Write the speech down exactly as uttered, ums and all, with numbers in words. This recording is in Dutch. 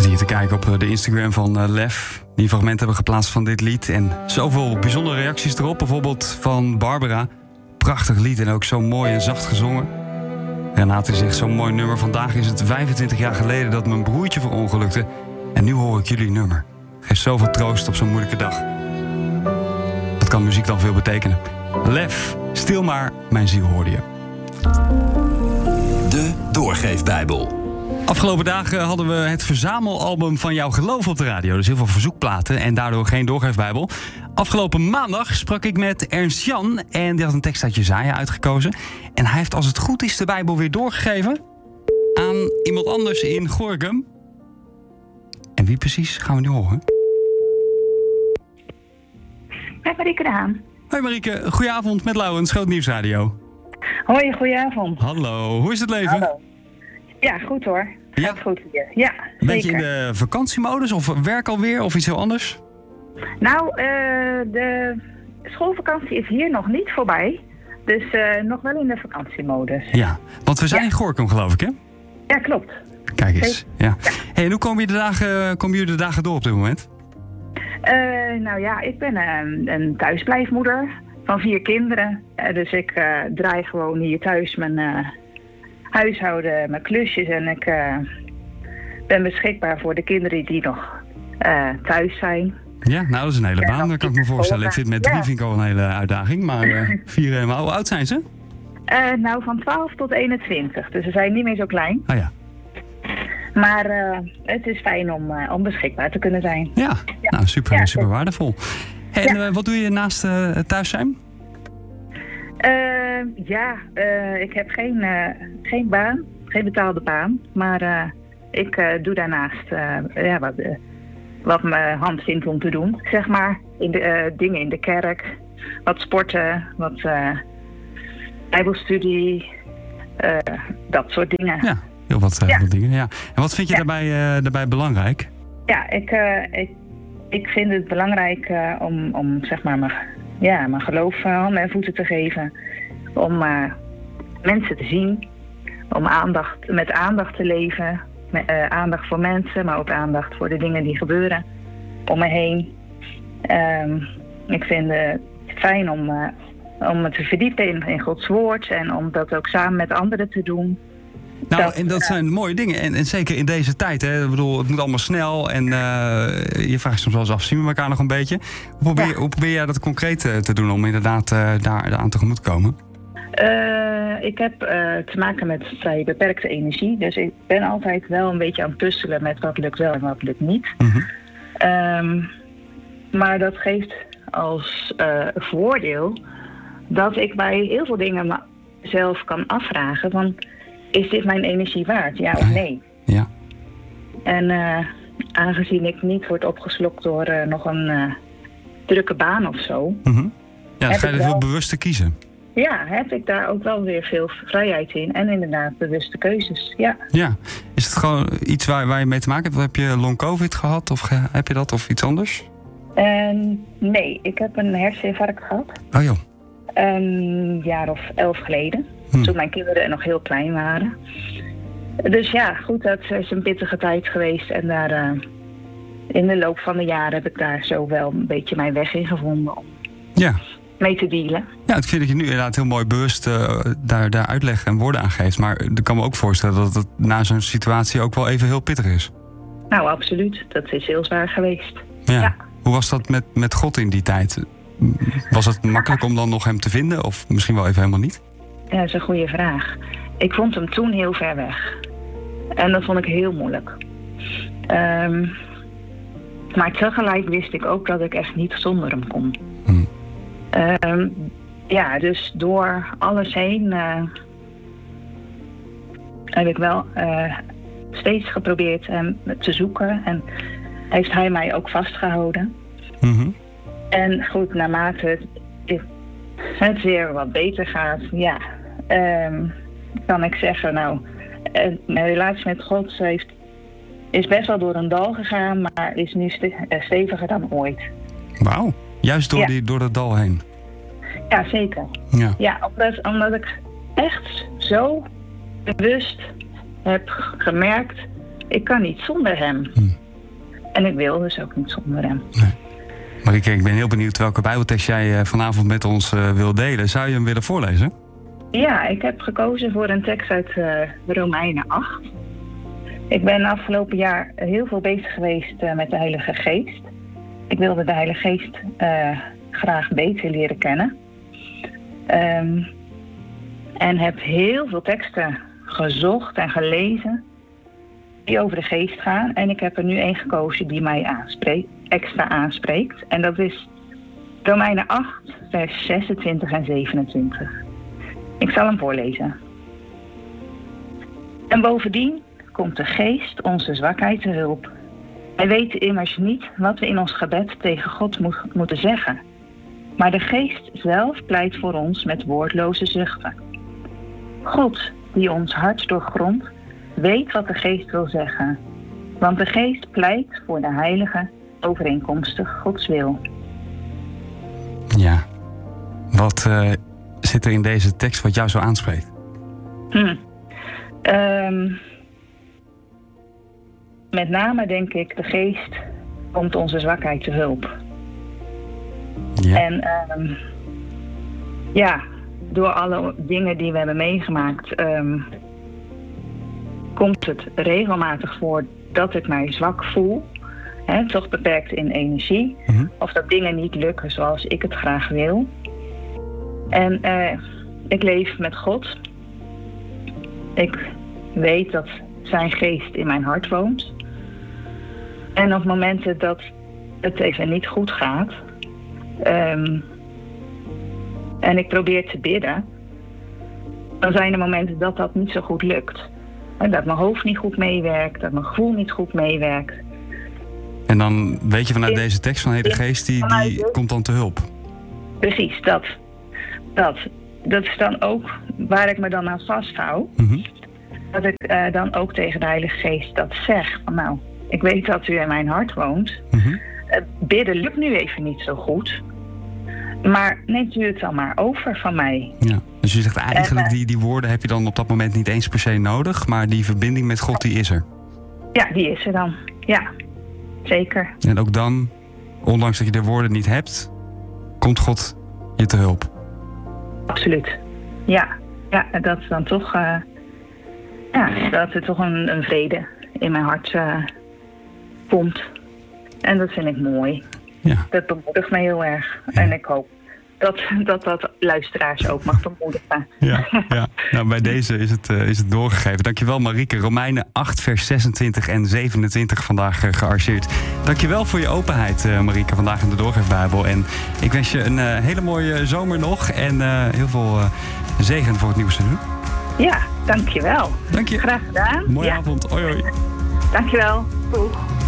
zit hier te kijken op de Instagram van uh, Lef. Die fragmenten hebben geplaatst van dit lied. En zoveel bijzondere reacties erop. Bijvoorbeeld van Barbara. Prachtig lied en ook zo mooi en zacht gezongen. Renate zegt, zo'n mooi nummer. Vandaag is het vijfentwintig jaar geleden dat mijn broertje verongelukte. En nu hoor ik jullie nummer. Geeft zoveel troost op zo'n moeilijke dag. Dat kan muziek dan veel betekenen. Lef, stil maar, mijn ziel hoorde je. De Doorgeefbijbel. Afgelopen dagen hadden we het verzamelalbum van Jouw Geloof op de radio. Dus heel veel verzoekplaten en daardoor geen Doorgeefbijbel. Afgelopen maandag sprak ik met Ernst Jan en die had een tekst uit Jesaja uitgekozen. En hij heeft als het goed is de Bijbel weer doorgegeven aan iemand anders in Gorinchem. En wie precies gaan we nu horen? Met Marieke de Haan. Hoi Marieke, goedenavond met Laurens, Groot Nieuwsradio. Hoi, goedenavond. Hallo, hoe is het leven? Hallo. Ja, goed hoor. Ja? Gaat goed hier. Ja, Een beetje zeker. in de vakantiemodus of werk alweer of iets heel anders? Nou, uh, de schoolvakantie is hier nog niet voorbij. Dus uh, nog wel in de vakantiemodus. Ja, want we zijn Ja. in Gorinchem geloof ik hè? Ja, klopt. Kijk eens. Zeker. Ja. Hey, en hoe komen jullie de dagen, komen jullie de dagen door op dit moment? Uh, nou ja, ik ben een, een thuisblijfmoeder van vier kinderen. Uh, dus ik uh, draai gewoon hier thuis mijn uh, huishouden, mijn klusjes. En ik uh, ben beschikbaar voor de kinderen die nog uh, thuis zijn. Ja, nou dat is een hele Ja, baan, dan dat kan ik me niet voorstellen. Ik school vind met drie gaan. vind ik al een hele uitdaging, maar uh, vier helemaal. Hoe oud zijn ze? Uh, nou, van twaalf tot eenentwintig. Dus ze zijn niet meer zo klein. Oh ja. Maar uh, het is fijn om, uh, om beschikbaar te kunnen zijn. Ja, Ja. nou super, Ja, super waardevol. Hey, en Ja. uh, wat doe je naast uh, thuis zijn? Uh, ja, uh, ik heb geen, uh, geen baan, geen betaalde baan. Maar uh, ik uh, doe daarnaast uh, ja, wat, uh, wat mijn hand vindt om te doen. Zeg maar, in de, uh, dingen in de kerk, wat sporten, wat uh, bijbelstudie, uh, dat soort dingen. Ja, heel wat, uh, Ja. wat dingen. Ja. En wat vind je Ja. daarbij, uh, daarbij belangrijk? Ja, ik, uh, ik, ik vind het belangrijk uh, om, om zeg maar mijn, ja, mijn geloof uh, handen en voeten te geven. Om uh, mensen te zien. Om aandacht, met aandacht te leven. Met, uh, aandacht voor mensen, maar ook aandacht voor de dingen die gebeuren om me heen. Um, ik vind het fijn om, uh, om me te verdiepen in, in Gods woord. En om dat ook samen met anderen te doen. Nou, Dat, en dat uh, zijn mooie dingen. En, en zeker in deze tijd. Hè. Ik bedoel, het moet allemaal snel. En uh, je vraagt je soms wel eens af, zien we elkaar nog een beetje? Hoe probeer, Ja. hoe probeer jij dat concreet uh, te doen om inderdaad uh, daar, daar aan tegemoet te komen? Uh, ik heb uh, te maken met vrij beperkte energie. Dus ik ben altijd wel een beetje aan het puzzelen met wat lukt wel en wat lukt niet. Mm-hmm. Um, maar dat geeft als uh, voordeel dat ik bij heel veel dingen mezelf kan afvragen van, is dit mijn energie waard, ja of nee? Ja. En uh, aangezien ik niet word opgeslokt door uh, nog een uh, drukke baan of zo, Mm-hmm. Ja, dan Heb ga je ik er veel wel. bewust te kiezen. ja, heb ik daar ook wel weer veel vrijheid in. En inderdaad bewuste keuzes, ja. Ja. Is het gewoon iets waar, waar je mee te maken hebt? Heb je long covid gehad? Of ge- heb je dat? Of iets anders? En nee, ik heb een herseninfarct gehad. Oh joh. Een jaar of elf geleden. Hm. Toen mijn kinderen nog heel klein waren. Dus ja, goed, dat is een pittige tijd geweest. En daar, uh, in de loop van de jaren heb ik daar zo wel een beetje mijn weg in gevonden om Ja. mee te dealen. Ja, ik vind dat je nu inderdaad heel mooi bewust uh, daar, daar uitleg en woorden aan geeft. Maar ik kan me ook voorstellen dat het na zo'n situatie ook wel even heel pittig is. Nou, absoluut. Dat is heel zwaar geweest. Ja. Ja. Hoe was dat met, met God in die tijd? Was het makkelijk om dan nog hem te vinden? Of misschien wel even helemaal niet? Ja, dat is een goede vraag. Ik vond hem toen heel ver weg. En dat vond ik heel moeilijk. Um, maar tegelijk wist ik ook dat ik echt niet zonder hem kon. Hm. Um, ja, dus door alles heen uh, heb ik wel uh, steeds geprobeerd hem te zoeken. En heeft hij mij ook vastgehouden. Mm-hmm. En goed, naarmate het, het weer wat beter gaat, ja, um, kan ik zeggen, nou, mijn relatie met God heeft, is best wel door een dal gegaan, maar is nu ste- steviger dan ooit. Wauw. Juist door, Ja. die, door dat dal heen. Ja, zeker. Ja. Ja, omdat, omdat ik echt zo bewust heb gemerkt ik kan niet zonder hem. Hm. En ik wil dus ook niet zonder hem. Nee. Marieke, ik ben heel benieuwd welke Bijbeltekst jij vanavond met ons uh, wil delen. Zou je hem willen voorlezen? Ja, ik heb gekozen voor een tekst uit uh, Romeinen acht. Ik ben afgelopen jaar heel veel bezig geweest uh, met de Heilige Geest. Ik wilde de Heilige Geest uh, graag beter leren kennen. Um, en heb heel veel teksten gezocht en gelezen die over de geest gaan. En ik heb er nu één gekozen die mij aanspreekt, extra aanspreekt. En dat is Romeinen acht, vers zesentwintig en zevenentwintig. Ik zal hem voorlezen. En bovendien komt de geest onze zwakheid te hulp. Wij weten immers niet wat we in ons gebed tegen God mo- moeten zeggen. Maar de geest zelf pleit voor ons met woordloze zuchten. God, die ons hart doorgrondt, weet wat de geest wil zeggen. Want de geest pleit voor de heilige overeenkomstig Gods wil. Ja. Wat uh, zit er in deze tekst wat jou zo aanspreekt? Hm. Um, met name denk ik, de geest komt onze zwakheid te hulp. Ja. En um, ja, door alle dingen die we hebben meegemaakt, um, komt het regelmatig voor dat ik mij zwak voel. Hè, toch beperkt in energie. Mm-hmm. Of dat dingen niet lukken zoals ik het graag wil. En uh, ik leef met God. Ik weet dat zijn geest in mijn hart woont. En op momenten dat het even niet goed gaat, Um, en ik probeer te bidden, dan zijn er momenten dat dat niet zo goed lukt. En dat mijn hoofd niet goed meewerkt, dat mijn gevoel niet goed meewerkt. En dan weet je vanuit in, deze tekst van hey, de geest, die, die komt dan te hulp. Precies, dat. Dat. Dat is dan ook waar ik me dan aan vasthoud. Mm-hmm. Dat ik uh, dan ook tegen de Heilige Geest dat zeg. Van, nou, ik weet dat u in mijn hart woont. Mm-hmm. Uh, bidden lukt nu even niet zo goed. Maar neemt u het dan maar over van mij. Ja. Dus je zegt eigenlijk, en, uh, die, die woorden heb je dan op dat moment niet eens per se nodig. Maar die verbinding met God, die is er. Ja, die is er dan. Ja, zeker. En ook dan, ondanks dat je de woorden niet hebt, komt God je te hulp. Absoluut. Ja, ja, dat is dan toch, uh, ja, dat er toch een, een vrede in mijn hart uh, komt. En dat vind ik mooi. Ja. Dat bemoedigt mij heel erg. Ja. En ik hoop dat, dat dat luisteraars ook mag bemoedigen. Ja, ja. Nou, bij deze is het, uh, is het doorgegeven. Dankjewel Marieke. Romeinen acht vers zesentwintig en zevenentwintig vandaag uh, gearcheerd. Dankjewel voor je openheid uh, Marieke vandaag in de Doorgeefbijbel. En ik wens je een uh, hele mooie zomer nog. En uh, heel veel uh, zegen voor het nieuwe seizoen. Ja, dankjewel. Dank je. Graag gedaan. Mooie ja. avond. Hoi hoi. Dankjewel. Doeg.